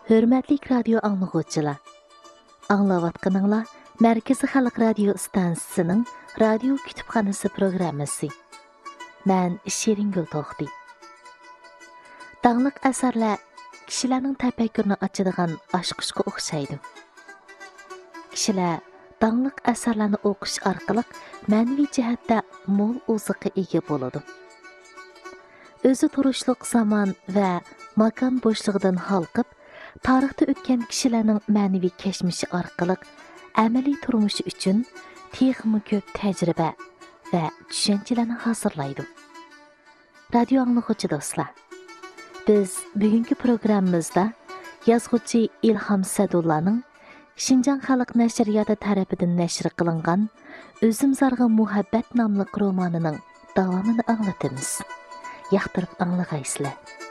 Hörmətli radio anlıqçılar. Anlavatqanыңlar Mərkəzi Xalq Radio stansiyasının radio kütüpxanası proqramısı. Mən Şeringül Toxti. Dağlıq əsərlər kişilərin təfəkkürünü açıdığan aşqışqa oxşaydı. Kişilər dağlıq əsərlərini oxuş arqılıq mənəvi cəhətdə mol uzuqqa ega болады. Özü turuşluq zaman və makan boşluğundan halqıb, tarixdə ötən kişilərin mənəvi keçmişi arqılıq əməli turmuşu üçün texmi köp təcrübə və düşüncələrini hazırlaydı. Radio anlıqçı dostlar, biz bugünkü proqramımızda yazğıcı İlham Sədullah'nın Şinjan Xalq Nəşriyyatı tərəfindən nəşr qılınğan Özüm Zarğa Muhabbət namlıq romanının davamını anlatımız. Yaxtırıb anlığaysızlar.